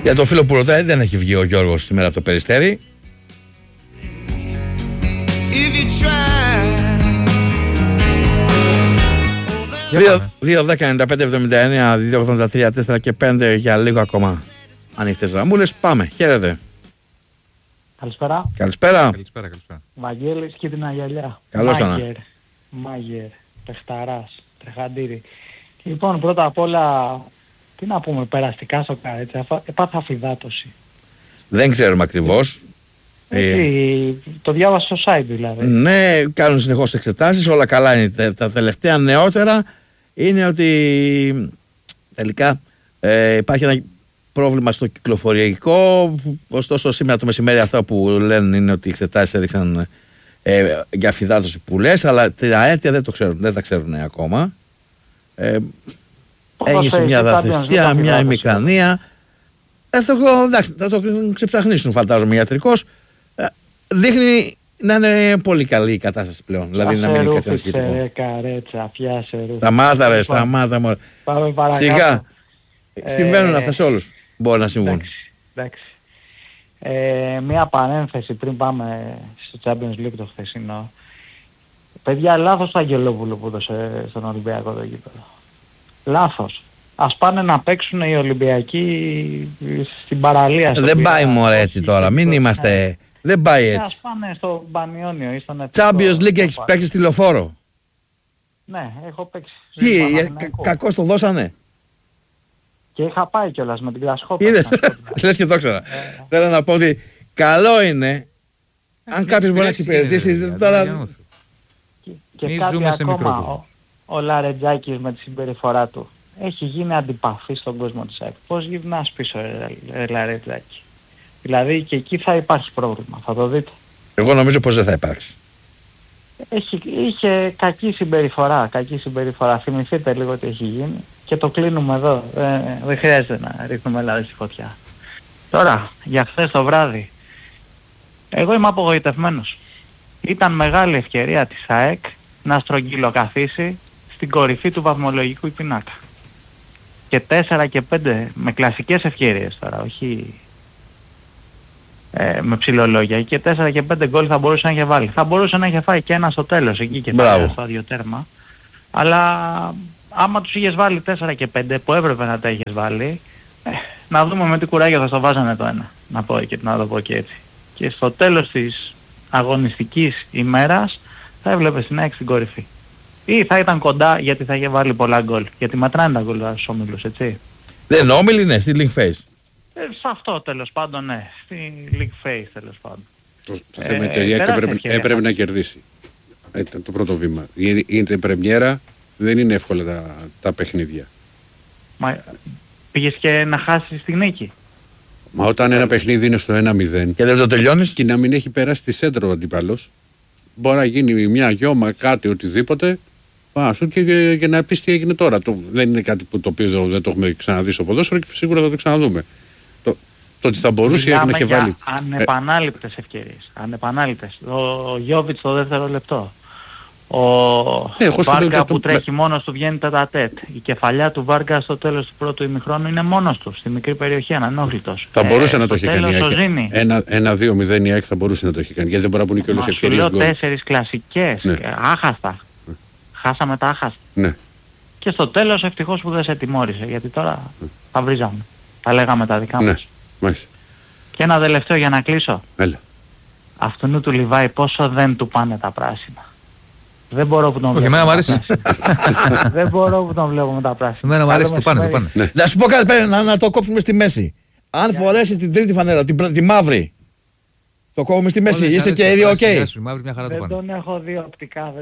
Για το φίλο που ρωτάει, δεν έχει βγει ο Γιώργος σήμερα από το Περιστέρι. 2-10-95-79-2-83-4 και 5 για λίγο ακόμα ανοιχτές γραμμούλες. Πάμε, χαίρετε. Καλησπέρα. Καλησπέρα. Βαγγέλης και την Αγιαλιά. Καλώς ήρθατε. Μάγερ, παιχταράς, τρεχαντήρι. Λοιπόν, πρώτα απ' όλα, τι να πούμε, περαστικά στο Καρέτσα, έπαθα αφυδάτωση. Δεν ξέρουμε ακριβώς. Το διάβασα στο site δηλαδή. Ναι, κάνουν συνεχώς εξετάσεις, όλα καλά είναι. Τα τελευταία νεότερα είναι ότι τελικά υπάρχει ένα πρόβλημα στο κυκλοφοριακό. Ωστόσο σήμερα το μεσημέρι αυτά που λένε είναι ότι οι εξετάσεις έδειξαν για αφυδάτωση που λες, αλλά τα αίτια δεν τα ξέρουν ακόμα. Έγινε μια δαθεσία, μια ημικρανία. Εντάξει, θα το ξεψαχνίσουν φαντάζομαι ιατρικός. Δείχνει να είναι πολύ καλή η κατάσταση πλέον. Δηλαδή να μην είναι κάτι ανησυχητικό. Καρέτσα, πιάσε ρούφι. Σταμάτα ρε, σταμάτα. Πάμε παρακάτω. Σιγά. Συμβαίνουν αυτά σε όλους. Μπορεί να συμβούν. Εντάξει. Μία παρένθεση πριν πάμε στο Champions League το χθεσινό. Παιδιά, λάθος το Αγγελόπουλο που έδωσε στον Ολυμπιακό το γήπεδο. Λάθος. Ας πάνε να παίξουν οι Ολυμπιακοί στην παραλία. Δεν πάει μωρέ έτσι τώρα. Μην είμαστε... Δεν πάει έτσι. Ας πάνε στο Μπανιόνιο ή στον Champions League έχεις παίξει στη Λεωφόρο. Ναι, έχω παίξει. Τι, κακώς το δώσανε. Και είχα πάει κιόλας με την Κλασχόπα. Είδες, λες και το ξέρα. Θέλω να πω ότι καλό είναι αν κάποιος μπορεί να εξυπηρετήσει τώρα... Και κάτι ακόμα, ο Λαρετζάκης με τη συμπεριφορά του έχει γίνει αντιπαθή στον κόσμο της ΑΕΚ. Πώς γυρνάς πίσω Λαρετζάκη? Δηλαδή και εκεί θα υπάρχει πρόβλημα, θα το δείτε. Εγώ νομίζω πως δεν θα υπάρξει. Είχε κακή συμπεριφορά. Θυμηθείτε λίγο τι έχει γίνει και το κλείνουμε εδώ. Δεν χρειάζεται να ρίχνουμε λάδι στη φωτιά. Τώρα, για χθες το βράδυ, εγώ είμαι απογοητευμένος. Ήταν μεγάλη ευκαιρία της ΑΕΚ να στρογγυλοκαθίσει στην κορυφή του βαθμολογικού πινάκα. Και 4 και 5 με κλασικές ευκαιρίες τώρα, όχι με ψηλολόγια. Και 4 και 5 γκολ θα μπορούσε να είχε βάλει. Θα μπορούσε να είχε φάει και ένα στο τέλος εκεί και θα στο άδειο τέρμα. Αλλά άμα τους είχες βάλει 4 και 5 που έπρεπε να τα είχες βάλει, να δούμε με τι κουράγιο θα στο βάζανε το ένα. Να το πω και έτσι. Και στο τέλος της αγωνιστικής ημέρας θα έβλεπες την ΑΕΚ στην κορυφή. Ή θα ήταν κοντά γιατί θα είχε βάλει πολλά γκολ. Γιατί μετράνε τα γκολ στους όμιλους, έτσι. Δεν όμιλοι, ναι, στη League Phase. Σε αυτό τέλος πάντων, ναι. Στη League Phase τέλος πάντων. Το θέμα είναι ότι έπρεπε να κερδίσει. Ήταν το πρώτο βήμα. Είναι πρεμιέρα, δεν είναι εύκολα τα παιχνίδια. Μα πήγες και να χάσεις τη νίκη. Μα όταν ένα παιχνίδι είναι στο 1-0 και δεν το τελειώνεις και να μην έχει περάσει τη σέντρα ο αντίπαλος, μπορεί να γίνει μια γιώμα, κάτι, οτιδήποτε, και να πεις τι έγινε τώρα. Δεν είναι κάτι που το οποίο δεν το έχουμε ξαναδεί στο ποδόσφαιρο και σίγουρα θα το ξαναδούμε. Το ότι θα μπορούσε να έχει βάλει. Ανεπανάληπτες ευκαιρίες. Ανεπανάληπτες. Ο Γιόβιτς στο δεύτερο λεπτό. Ο Βάργα που τρέχει μόνος του βγαίνει τετατέτ. Η κεφαλιά του Βάργα στο τέλος του πρώτου ημιχρόνου είναι μόνος του. Στη μικρή περιοχή, ανενόχλητος. Θα μπορούσε να το έχει κάνει. 1-2-0 η ΑΕΚ θα μπορούσε να το έχει κάνει. Γιατί δεν μπορεί να πούνε και όλες οι ευκαιρίες. Σου λέω 4 κλασικές. Ναι. Άχαστα. Χάσαμε τα άχαστα. Ναι. Και στο τέλος ευτυχώς που δεν σε τιμώρησε. Γιατί τώρα θα βρίζαμε. Θα λέγαμε τα δικά μας. Μάλιστα. Και ένα τελευταίο για να κλείσω. Έλα. Αυτού του Λιβάη πόσο δεν του πάνε τα πράσινα. Δεν μπορώ που τον βλέπω. Εμένα μου αρέσει. Δεν μπορώ που τον βλέπω με τα πράσινα. Εμένα μου αρέσει, του πάνε. Ναι. Να σου πω κάτι, να το κόψουμε στη μέση. Αν φορέσει την τρίτη φανέλα, τη μαύρη, το κόβουμε στη μέση, είστε και οι δύο οκ. Δεν τον έχω δει οπτικά,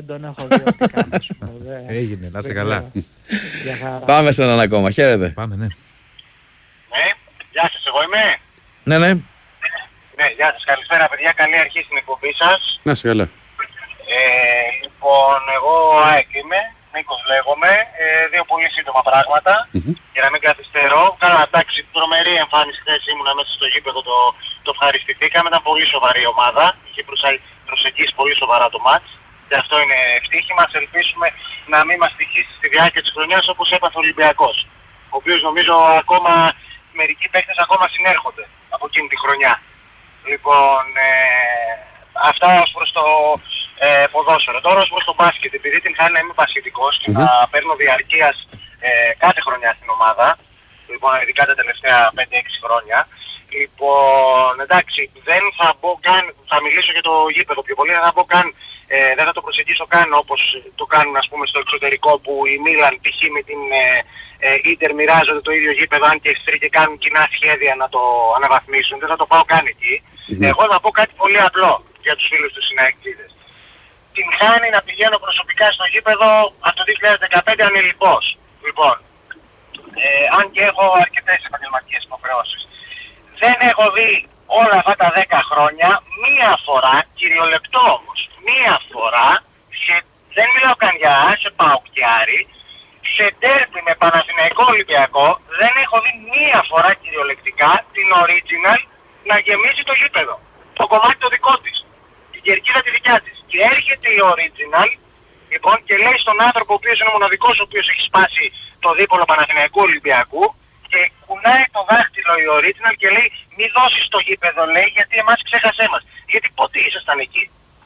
Έγινε, να είσαι καλά. Πάμε σε έναν ακόμα, χαίρετε. Πάμε, ναι. Γεια σας, εγώ είμαι. Ναι. Ναι, γεια σας, καλησπέρα παιδιά, καλή αρχή στην εκπομπή σας. Να είσαι καλά. Λοιπόν, εγώ ΑΕΚ είμαι, Νίκος λέγομαι, δύο πολύ σύντομα πράγματα, για να μην καθυστερώ. Καλά, εντάξει, τρομερή εμφάνιση χθες ήμουνα μέσα στο γήπεδο, το ευχαριστηθήκαμε, ήταν πολύ σοβαρή ομάδα, είχε προσεγγίσει πολύ σοβαρά το μάτς και αυτό είναι ευτύχημα. Ας ελπίσουμε να μην μας τυχήσει στη διάρκεια της χρονιάς όπως έπαθε ο Ολυμπιακός, ο οποίος νομίζω ακόμα μερικοί παίκτες ακόμα συνέρχονται από εκείνη τη χρονιά. Λοιπόν, αυτά ως προς το ποδόσφαιρο. Τώρα ως προς το μπάσκετ, επειδή την χάνει να είμαι πασχετικός και να παίρνω διαρκείας κάθε χρονιά στην ομάδα, λοιπόν, ειδικά τα τελευταία 5-6 χρόνια, λοιπόν, εντάξει, δεν θα μπω καν, θα μιλήσω για το γήπεδο πιο πολύ, δεν θα μπω καν, δεν θα το προσεγγίσω καν όπως το κάνουν, ας πούμε, στο εξωτερικό, που η Μίλαν π.χ. με την Ίντερ μοιράζονται το ίδιο γήπεδο, αν και οι και κάνουν κοινά σχέδια να το αναβαθμίσουν. Δεν θα το πάω καν εκεί. Εγώ θα πω κάτι πολύ απλό για τους φίλους του συναεκτήδες. Την χάνει να πηγαίνω προσωπικά στο γήπεδο από το 2015 ανελιπώς. Λοιπόν, αν και έχω αρκετές επαγγελματικές υποχρεώσεις. Δεν έχω δει όλα αυτά τα 10 χρόνια μία φορά, κυριολεπτό όμως, μία φορά, δεν μιλάω καν για σε Παοκτιάρη, σε ντέρμπι με Παναθηναϊκό Ολυμπιακό, δεν έχω δει μία φορά κυριολεκτικά την original να γεμίσει το γήπεδο. Το κομμάτι το δικό της. Την κερκίδα τη δικιά της. Και έρχεται η original, λοιπόν, και λέει στον άνθρωπο ο οποίος είναι ο μοναδικός ο οποίος έχει σπάσει το δίπολο Παναθηναϊκού Ολυμπιακού, και κουνάει το δάχτυλο η original και λέει μη δώσεις το γήπεδο, λέει, γιατί εμάς ξέχασέ μας. Γιατί πότε ήσασταν εκεί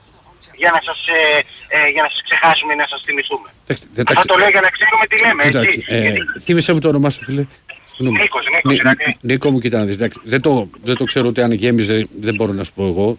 για να σας ξεχάσουμε ή να σας θυμηθούμε. Αυτό το λέω για να ξέρουμε τι λέμε, έτσι. Θύμισε μου το όνομά σου, φίλε. Νίκο μου, κοιτά να δεις, δεν το ξέρω ούτε αν γέμιζε, δεν μπορώ να σου πω εγώ.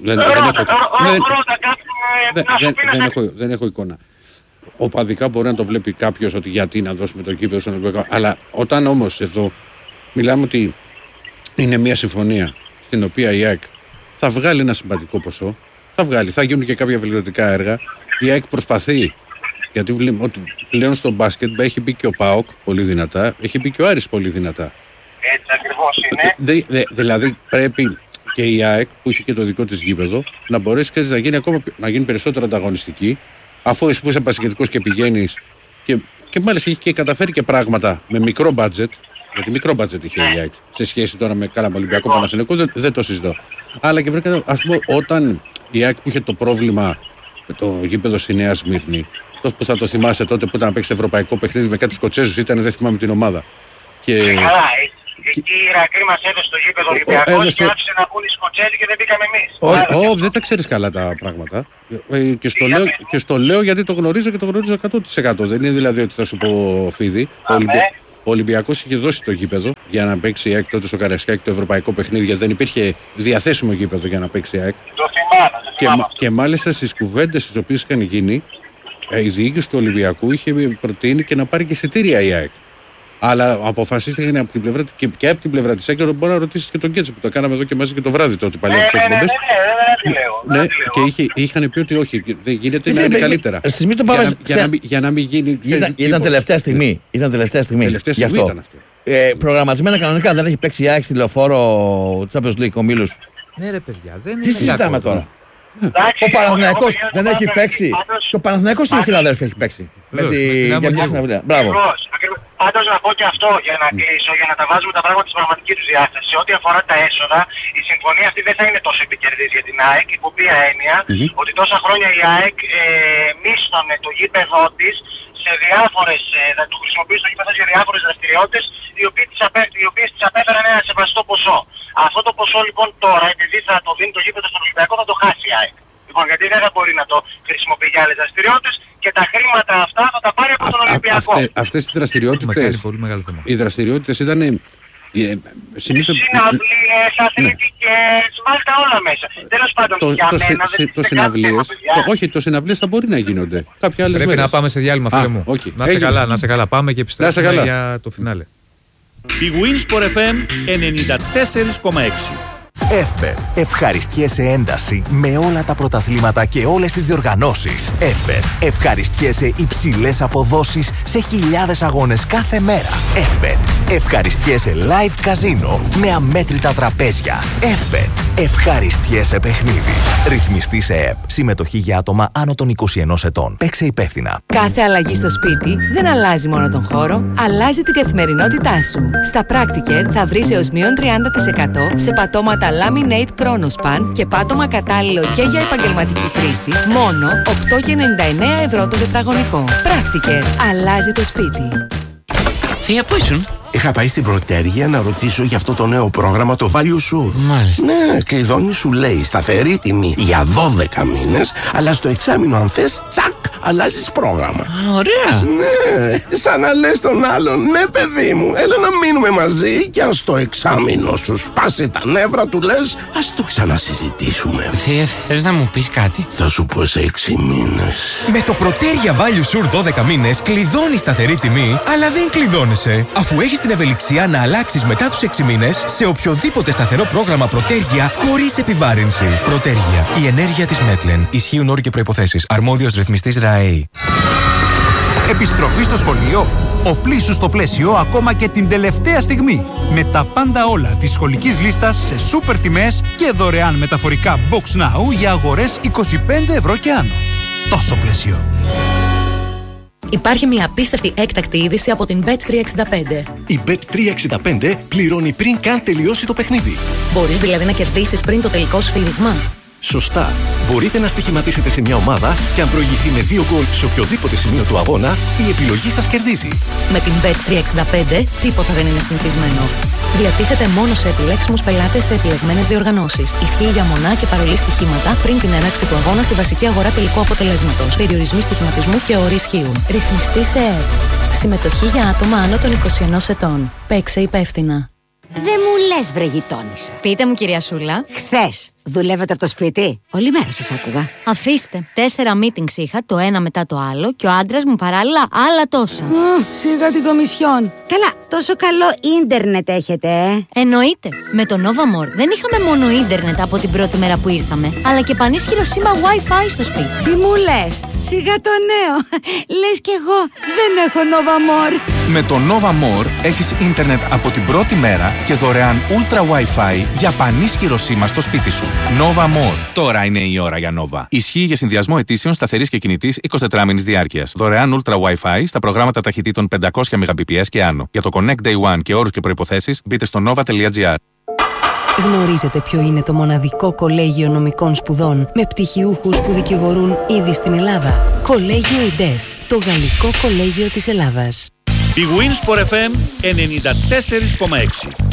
Δεν έχω εικόνα. Οπαδικά μπορεί να το βλέπει κάποιος ότι γιατί να δώσουμε το κήπεδο στον Ολυμπιακό. Αλλά όταν όμως εδώ μιλάμε ότι είναι μια συμφωνία στην οποία η ΑΕΚ θα βγάλει ένα συμπατικό ποσό, θα γίνουν και κάποια βελτιωτικά έργα. Η ΑΕΚ προσπαθεί, γιατί ότι πλέον στο μπάσκετ έχει μπει και ο ΠΑΟΚ πολύ δυνατά, έχει μπει και ο Άρης πολύ δυνατά. Έτσι ακριβώς είναι. Δηλαδή πρέπει και η ΑΕΚ που έχει και το δικό της γήπεδο να μπορέσει και να γίνει περισσότερο ανταγωνιστική, αφού εσύ που είσαι πασχετικός και πηγαίνεις και μάλιστα έχει και καταφέρει και πράγματα με μικρό μπάτζετ, γιατί μικρό μπάτζετ είχε η ΑΕΚ σε σχέση τώρα με κάναμε Ολυμπιακό Παναθηναϊκό, δεν το συζητώ. Αλλά και βρήκα, ας πούμε, όταν η ΑΕΚ που είχε το πρόβλημα με το γήπεδο στη Νέα Σμύρνη, που θα το θυμάσαι τότε που ήταν να παίξει ευρωπαϊκό παιχνίδι με κάτι Σκοτσέζους, δεν θυμάμαι την ομάδα. Καλά, εκεί η Ηρακλή μας έδωσε το γήπεδο Ολυμπιακός και άφησε να μπουν οι Σκοτσέζοι και δεν μπήκαμε εμείς. Δεν τα ξέρεις καλά τα πράγματα. Και στο λέω γιατί το γνωρίζω και το γνωρίζω 100%. Δεν είναι δηλαδή ότι θα σου πω, Φίδη. Ο Ολυμπιακός είχε δώσει το γήπεδο για να παίξει η ΑΕΚ τότε στο Καραϊσκάκι το ευρωπαϊκό παιχνίδι, γιατί δεν υπήρχε διαθέσιμο γήπεδο για να παίξει η ΑΕΚ. Το θυμάμαι. Και μάλιστα στις κουβέντες τις οποίες είχαν γίνει, η διοίκηση του Ολυμπιακού είχε προτείνει και να πάρει και εισιτήρια η ΑΕΚ. Αλλά αποφασίστηκε από την πλευρά και από την πλευρά της ΑΕΚ, μπορεί να ρωτήσεις και τον Κέτσο που το κάναμε εδώ και μαζί και το βράδυ τότε παλιά τις εκπομπές. Ναι, και είχαν πει ότι όχι, δεν γίνεται να είναι καλύτερα. Για να μην γίνει. Ήταν τελευταία στιγμή. Τελευταία στιγμή ήταν αυτό. Προγραμματισμένα κανονικά δεν έχει παίξει η ΑΕΚ στη Λεωφόρο Champions League ομίλους. Ναι, ρε παιδιά, δεν είναι. Τι συζητάμε τώρα. Ο Παναθηναϊκός δεν έχει παίξει. Το Παναθηναϊκός στην Φιλαδέλφια έχει παίξει. Με τη Γερμανία συναυλία. Μπράβο. Πάντως να πω και αυτό για να κλείσω, για να τα βάζουμε τα πράγματα στην πραγματική του διάσταση. Σε ό,τι αφορά τα έσοδα, η συμφωνία αυτή δεν θα είναι τόσο επικερδής για την ΑΕΚ, υπό ποια έννοια ότι τόσα χρόνια η ΑΕΚ μίσθωνε το γήπεδό της σε διάφορες, του χρησιμοποιήσει το γήπεδο για διάφορες δραστηριότητες, οι οποίες της απέφεραν ένα σεβαστό ποσό. Αυτό το ποσό λοιπόν τώρα, επειδή θα το δίνει το γήπεδο στον Ολυμπιακό, θα το χάσει η ΑΕΚ. Λοιπόν, γιατί δεν θα μπορεί να το χρησιμοποιεί για άλλες δραστηριότητες και τα χρήματα αυτά θα τα πάρει από τον Ολυμπιακό. Αυτές οι δραστηριότητες, οι δραστηριότητες ήταν συνήθως... Συναυλίες, αθλητικές, βάλτε όλα μέσα. Τέλος πάντων, για μένα δεν είναι όχι, το συναυλίες θα μπορεί να γίνονται. Πρέπει να πάμε σε διάλειμμα, φίλε μου. Να σε καλά, πάμε και επιστρέφουμε για το φινάλε. Η Winsport FM 94,6. Εύπετ. Ευχαριστιέσαι ένταση με όλα τα πρωταθλήματα και όλες τις διοργανώσεις. Εύπετ. Ευχαριστιέσαι υψηλές αποδόσεις σε χιλιάδες αγώνες κάθε μέρα. Εύπετ. Ευχαριστιέσαι live καζίνο με αμέτρητα τραπέζια. Εύπετ. Ευχαριστιέσαι παιχνίδι. Ρυθμιστή σε ΕΠ. Συμμετοχή για άτομα άνω των 21 ετών. Παίξε υπεύθυνα. Κάθε αλλαγή στο σπίτι δεν αλλάζει μόνο τον χώρο, αλλάζει την καθημερινότητά σου. Στα Practiker θα βρεις έως -30% σε πατώματα Laminate Chronospan και πάτωμα κατάλληλο και για επαγγελματική χρήση, μόνο 8,99 € το τετραγωνικό. Practiker. Αλλάζει το σπίτι. Θεία, πού ήσουν? Είχα πάει στην Πρωτέργεια να ρωτήσω για αυτό το νέο πρόγραμμα, το Value Sure. Μάλιστα. Ναι, κλειδώνει, σου λέει σταθερή τιμή για 12 μήνες, αλλά στο εξάμηνο αν θες, τσακ, αλλάζεις πρόγραμμα. Ωραία. Ναι, σαν να λες τον άλλον, ναι παιδί μου, έλα να μείνουμε μαζί και αν στο εξάμηνο σου σπάσει τα νεύρα του λες, ας το ξανασυζητήσουμε. Θες να μου πεις κάτι? Θα σου πω σε 6 μήνες. Με το Πρωτέργεια Value Sure 12 μήνες κλειδώνεις σταθερή τιμή, αλλά δεν κλειδώνεσαι, αφού έχεις την ευελιξία να αλλάξεις μετά τους 6 μήνες σε οποιοδήποτε σταθερό πρόγραμμα Πρωτέργεια χωρίς επιβάρυνση. Πρωτέργεια. Η ενέργεια της Μέτλεν. Ισχύουν όροι και προϋποθέσεις. Αρμόδιος ρυθμιστής ΡΑΕΗ. Επιστροφή στο σχολείο. Οπλίσου στο πλαίσιο ακόμα και την τελευταία στιγμή. Με τα πάντα όλα της σχολικής λίστας σε σούπερ τιμές και δωρεάν μεταφορικά Box Now για αγορές 25 ευρώ και άνω. Τόσο πλαίσιο. Υπάρχει μια απίστευτη έκτακτη είδηση από την Bet365. Η Bet365 πληρώνει πριν καν τελειώσει το παιχνίδι. Μπορείς δηλαδή να κερδίσεις πριν το τελικό σφύριγμα. Σωστά. Μπορείτε να στοιχηματίσετε σε μια ομάδα και αν προηγηθεί με 2 γκολ σε οποιοδήποτε σημείο του αγώνα, η επιλογή σας κερδίζει. Με την Bet365 τίποτα δεν είναι συνηθισμένο. Διατίθεται μόνο σε επιλέξιμους πελάτες σε επιλεγμένες διοργανώσεις. Ισχύει για μονά και παρολί στοιχήματα πριν την έναρξη του αγώνα στη βασική αγορά τελικού αποτελέσματος. Περιορισμοί στοιχηματισμού και όροι ισχύουν. Ρυθμιστή σε ΕΕ. Συμμετοχή για άτομα άνω των 21 ετών. Παίξε υπεύθυνα. Δεν μου λες βρε γειτόνισσα. Πείτε μου κυρία Σούλα. Χθες δουλεύετε από το σπίτι? Όλη μέρα σας άκουγα. Αφήστε, 4 meetings είχα, το ένα μετά το άλλο και ο άντρας μου παράλληλα άλλα τόσα. Σιγά την Κομισιόν. Καλά, τόσο καλό ίντερνετ έχετε, Εννοείται. Με το Nova More δεν είχαμε μόνο ίντερνετ από την πρώτη μέρα που ήρθαμε, αλλά και πανίσχυρο σήμα Wi-Fi στο σπίτι. Τι μου λες? Σιγά το νέο. Λες κι εγώ δεν έχω Nova More. Με το Nova More έχεις ίντερνετ από την πρώτη μέρα και δωρεάν Ultra Wi-Fi για πανίσχυρο σήμα στο σπίτι σου. Nova More. Τώρα είναι η ώρα για Nova. Ισχύει για συνδυασμό αιτήσεων σταθερής και κινητής 24 μήνες διάρκειας. Δωρεάν Ultra Wi-Fi στα προγράμματα ταχυτήτων 500 Mbps και άνω. Για το Connect Day One και όρους και προϋποθέσεις μπείτε στο nova.gr. Γνωρίζετε ποιο είναι το μοναδικό κολέγιο νομικών σπουδών με πτυχιούχους που δικηγορούν ήδη στην Ελλάδα? Κολέγιο ΙΝΤΕΦ, το Γαλλικό Κολέγιο της Ελλάδας. Η Wins for FM 94,6.